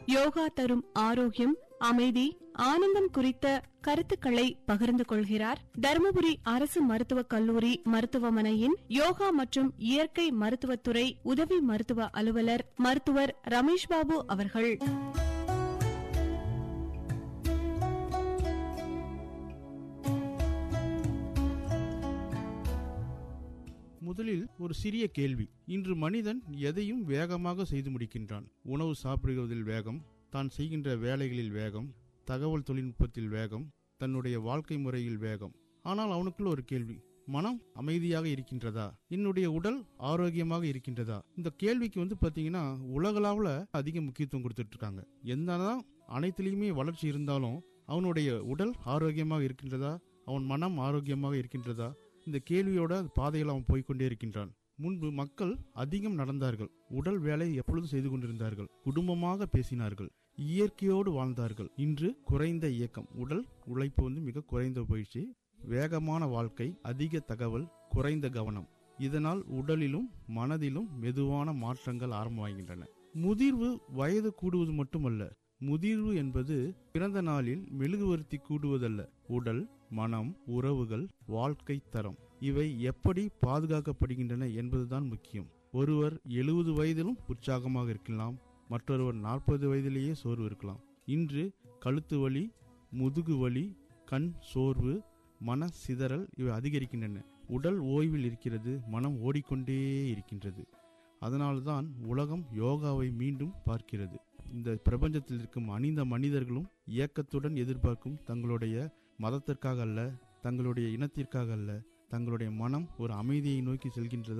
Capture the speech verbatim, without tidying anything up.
யோகா தரும் ஆரோக்கியம், அமைதி, ஆனந்தம் குறித்த கருத்துக்களை பகிர்ந்து கொள்கிறார் தருமபுரி அரசு மருத்துவக் கல்லூரி மருத்துவமனையின் யோகா மற்றும் இயற்கை மருத்துவத்துறை உதவி மருத்துவ அலுவலர் மருத்துவர் ரமேஷ் பாபு அவர்கள். முதலில் ஒரு சிறிய கேள்வி. இன்று மனிதன் எதையும் வேகமாக செய்து முடிக்கின்றான். உணவு சாப்பிடுவதில் வேகம், தான் செய்கின்ற வேலைகளில் வேகம், தகவல் தொழில்நுட்பத்தில் வேகம், தன்னுடைய வாழ்க்கை முறையில் வேகம். ஆனால் அவனுக்குள்ள ஒரு கேள்வி, மனம் அமைதியாக இருக்கின்றதா? என்னுடைய உடல் ஆரோக்கியமாக இருக்கின்றதா? இந்த கேள்விக்கு வந்து பாத்தீங்கன்னா உலகளவுல அதிக முக்கியத்துவம் கொடுத்துட்டு இருக்காங்க. என்னதான் அனைத்திலையுமே வளர்ச்சி இருந்தாலும் அவனுடைய உடல் ஆரோக்கியமாக இருக்கின்றதா, அவன் மனம் ஆரோக்கியமாக இருக்கின்றதா? இந்த கேள்வியோட பாதையில் அவன் போய்கொண்டே இருக்கின்றான். முன்பு மக்கள் அதிகம் நடந்தார்கள், உடல் வேலை எப்பொழுதும் செய்து கொண்டிருந்தார்கள், குடும்பமாக பேசினார்கள், இயற்கையோடு வாழ்ந்தார்கள். இன்று குறைந்த இயக்கம், உடல் உழைப்பு வந்து மிக குறைந்த போயிடுச்சு. வேகமான வாழ்க்கை, அதிக தகவல், குறைந்த கவனம். இதனால் உடலிலும் மனதிலும் மெதுவான மாற்றங்கள் ஆரம்பமாகின்றன. முதிர்வு வயது கூடுவது மட்டுமல்ல, முதிர்வு என்பது பிறந்த நாளில் மெழுகுவர்த்தி கூடுவதல்ல. உடல், மனம், உறவுகள், வாழ்க்கை தரம் இவை எப்படி பாதுகாக்கப்படுகின்றன என்பதுதான் முக்கியம். ஒருவர் எழுபது வயதிலும் உற்சாகமாக இருக்கலாம், மற்றொருவர் நாற்பது வயதிலேயே சோர்வு இருக்கலாம். இன்று கழுத்து வலி, முதுகு வலி, கண் சோர்வு, மன சிதறல் இவை அதிகரிக்கின்றன. உடல் ஓய்வில் இருக்கிறது, மனம் ஓடிக்கொண்டே இருக்கின்றது. அதனால்தான் உலகம் யோகாவை மீண்டும் பார்க்கிறது. இந்த பிரபஞ்சத்தில் இருக்கும் அனைத்து மனிதர்களும் இயக்கத்துடன் எதிர்பார்க்கும் தங்களுடைய மதத்திற்காக அல்ல, தங்களுடைய இனத்திற்காக அல்ல, தங்களுடைய மனம் ஒரு அமைதியை நோக்கி செல்கின்றதா